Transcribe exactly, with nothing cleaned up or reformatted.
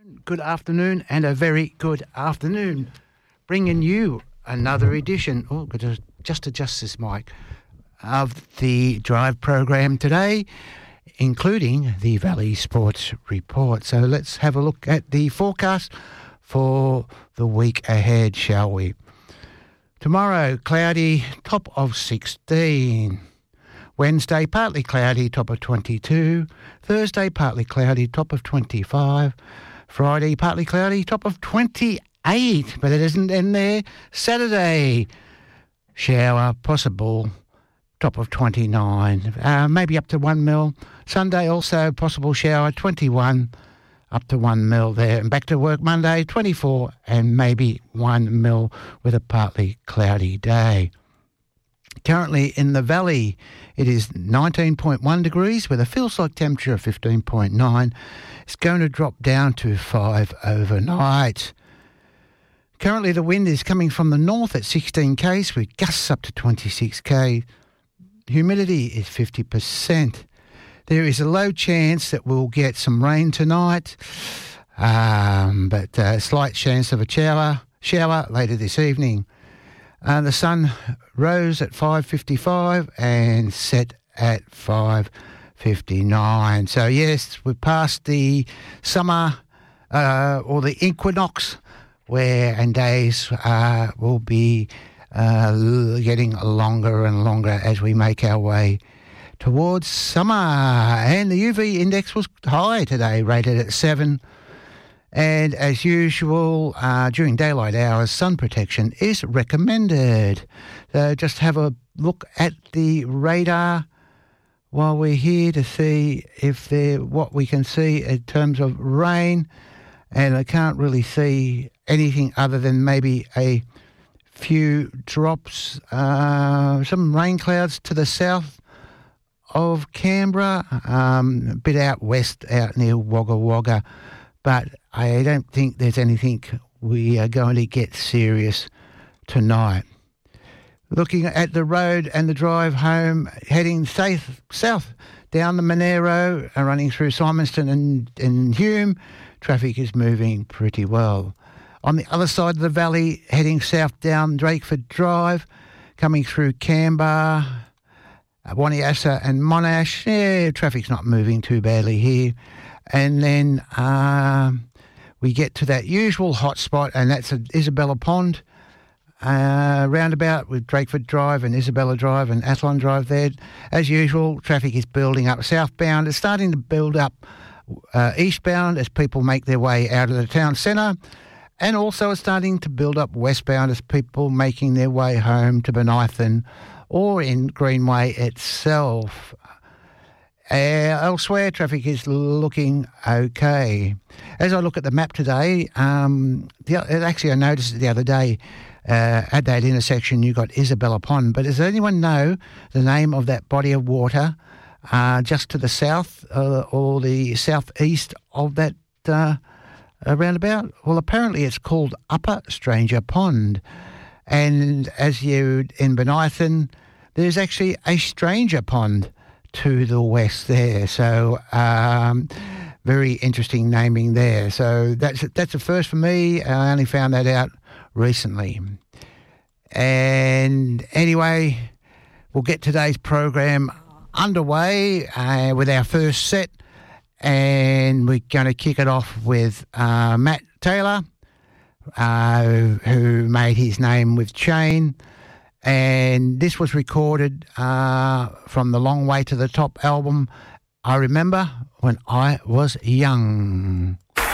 Good afternoon and a very good afternoon. Bringing you another edition, oh, got to just adjust this mic, of the Drive program today, including the Valley Sports Report. So let's have a look at the forecast for the week ahead, shall we? Tomorrow, cloudy, top of sixteen. Wednesday, partly cloudy, top of twenty-two. Thursday, partly cloudy, top of twenty-five. Friday, partly cloudy, top of twenty-eight, but it isn't in there. Saturday, shower, possible, top of twenty-nine, uh, maybe up to one mil. Sunday, also possible shower, twenty-one, up to one mil there. And back to work Monday, twenty-four, and maybe one mil with a partly cloudy day. Currently in the valley, it is nineteen point one degrees with a feels-like temperature of fifteen point nine. It's going to drop down to five overnight. Currently the wind is coming from the north at sixteen k's with gusts up to twenty-six k. Humidity is fifty percent. There is a low chance that we'll get some rain tonight, um, but a slight chance of a shower, shower later this evening. Uh, the sun rose at five fifty-five and set at five fifty-nine. So, yes, we're past the summer uh, or the equinox where and days uh, will be uh, getting longer and longer as we make our way towards summer. And the U V index was high today, rated at seven. And as usual, uh, during daylight hours, sun protection is recommended. So just have a look at the radar while we're here to see if there what we can see in terms of rain. And I can't really see anything other than maybe a few drops, uh, some rain clouds to the south of Canberra, um, a bit out west, out near Wagga Wagga. But I don't think there's anything we are going to get serious tonight. Looking at the road and the drive home, heading south, south down the Monero, uh, running through Symonston and, and Hume, traffic is moving pretty well. On the other side of the valley, heading south down Drakeford Drive, coming through Canberra, uh, Waniassa and Monash, yeah, traffic's not moving too badly here. And then uh, we get to that usual hot spot, and that's at Isabella Pond, uh, roundabout with Drakeford Drive and Isabella Drive and Athlon Drive there. As usual, traffic is building up southbound. It's starting to build up uh, eastbound as people make their way out of the town centre. And also it's starting to build up westbound as people making their way home to Bonython or in Greenway itself. Uh, elsewhere, traffic is looking okay. As I look at the map today, um, the, actually I noticed it the other day, uh, at that intersection you got Isabella Pond, but does anyone know the name of that body of water uh, just to the south uh, or the southeast of that uh, roundabout? Well, apparently it's called Upper Stranger Pond. And as you in Bonython, there's actually a Stranger Pond to the west there, so um, very interesting naming there. So that's that's a first for me. I only found that out recently. And anyway, we'll get today's program underway uh, with our first set, and we're going to kick it off with uh, Matt Taylor, uh, who made his name with Chain. And this was recorded uh, from the Long Way to the Top album, I Remember When I Was Young.